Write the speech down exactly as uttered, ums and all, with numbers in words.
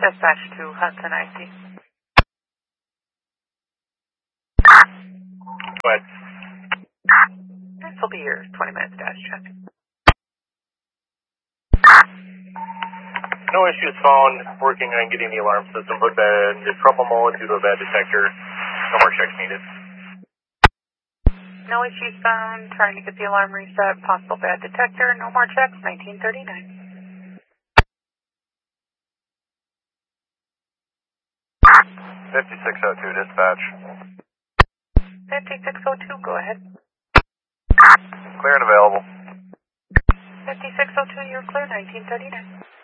Dispatch to Hudson I C. Go ahead. This will be your twenty minutes dash check. No issues found. Working on getting the alarm system put into trouble mode due to a bad detector. No more checks needed. No issues found. Trying to get the alarm reset. Possible bad detector. No more checks. nineteen thirty-nine. fifty-six oh two, dispatch. fifty-six oh two, go ahead. Clear and available. fifty-six oh two, you're clear. nineteen thirty-nine.